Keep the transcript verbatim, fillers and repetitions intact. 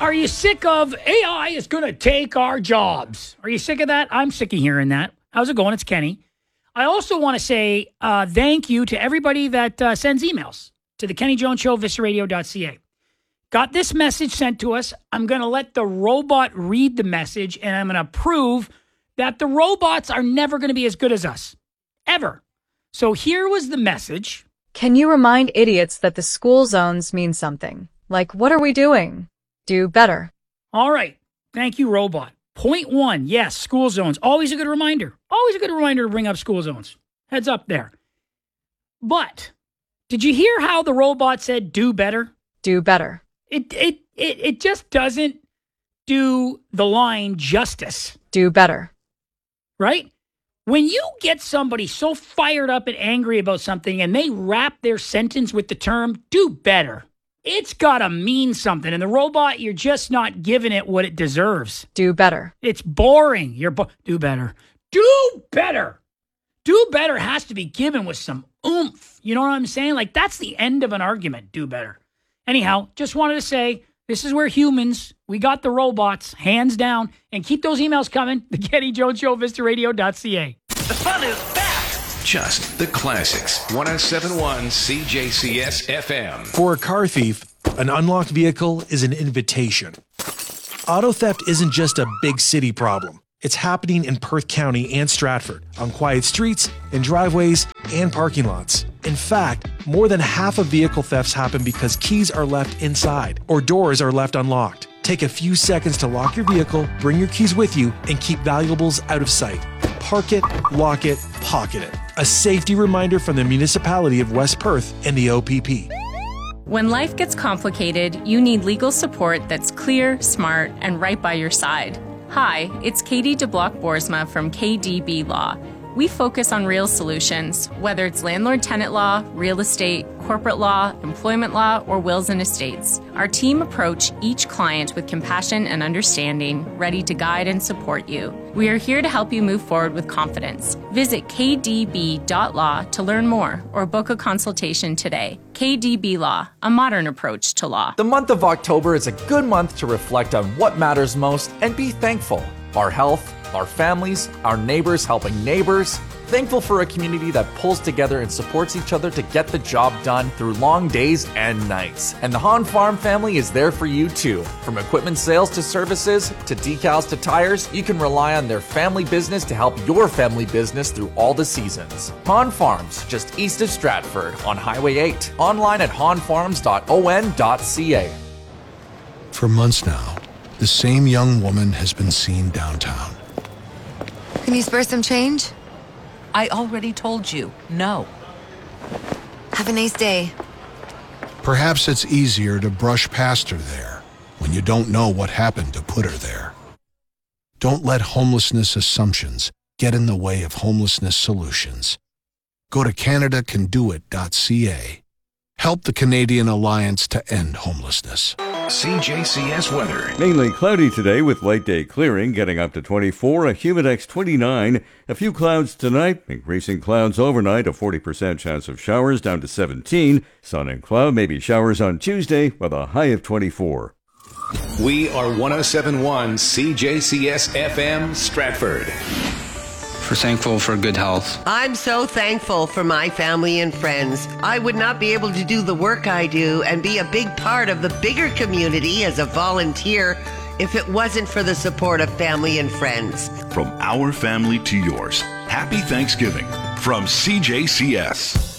Are you sick of A I is going to take our jobs? Are you sick of that? I'm sick of hearing that. How's it going? It's Kenny. I also want to say uh, thank you to everybody that uh, sends emails to the Kenny Jones Show, vista radio dot c a. Got this message sent to us. I'm going to let the robot read the message, and I'm going to prove that the robots are never going to be as good as us. Ever. So here was the message. Can you remind idiots that the school zones mean something? Like, what are we doing? Do better. All right. Thank you, robot. Point one. Yes, school zones. Always a good reminder. Always a good reminder to bring up school zones. Heads up there. But did you hear how the robot said do better? Do better. It it it it just doesn't do the line justice. Do better. Right? When you get somebody so fired up and angry about something and they wrap their sentence with the term do better, it's got to mean something. And the robot, you're just not giving it what it deserves. Do better. It's boring. You're bo- do better. Do better. Do better has to be given with some oomph. You know what I'm saying? Like, that's the end of an argument. Do better. Anyhow, just wanted to say, this is where humans, we got the robots, hands down. And keep those emails coming. The Kenny Jones Show, vista radio dot c a. The fun is back. Just the classics. one oh seven point one C J C S F M. For a car thief, an unlocked vehicle is an invitation. Auto theft isn't just a big city problem. It's happening in Perth County and Stratford, on quiet streets, in driveways, and parking lots. In fact, more than half of vehicle thefts happen because keys are left inside or doors are left unlocked. Take a few seconds to lock your vehicle, bring your keys with you, and keep valuables out of sight. Park it, lock it, pocket it. A safety reminder from the municipality of West Perth and the O P P. When life gets complicated, you need legal support that's clear, smart, and right by your side. Hi, it's Katie DeBlock-Boersma from K D B Law. We focus on real solutions, whether it's landlord-tenant law, real estate, corporate law, employment law, or wills and estates. Our team approach each client with compassion and understanding, ready to guide and support you. We are here to help you move forward with confidence. Visit k d b dot law to learn more or book a consultation today. K D B Law, a modern approach to law. The month of October is a good month to reflect on what matters most and be thankful. Our health, our families, our neighbors helping neighbors. Thankful for a community that pulls together and supports each other to get the job done through long days and nights. And the Hahn Farm family is there for you too. From equipment sales to services, to decals to tires, you can rely on their family business to help your family business through all the seasons. Hahn Farms, just east of Stratford on Highway eight. Online at hahn farms dot o n dot c a. For months now, the same young woman has been seen downtown. Can you spare some change? I already told you, no. Have a nice day. Perhaps it's easier to brush past her there when you don't know what happened to put her there. Don't let homelessness assumptions get in the way of homelessness solutions. Go to canada can do it dot c a. Help the Canadian Alliance to End Homelessness. C J C S weather. Mainly cloudy today with late day clearing, getting up to twenty-four, a humidex twenty-nine. A few clouds tonight, increasing clouds overnight, a forty percent chance of showers down to seventeen. Sun and cloud, maybe showers on Tuesday with a high of twenty-four. We are one oh seven point one C J C S F M Stratford. We're thankful for good health. I'm so thankful for my family and friends. I would not be able to do the work I do and be a big part of the bigger community as a volunteer if it wasn't for the support of family and friends. From our family to yours, happy Thanksgiving from C J C S.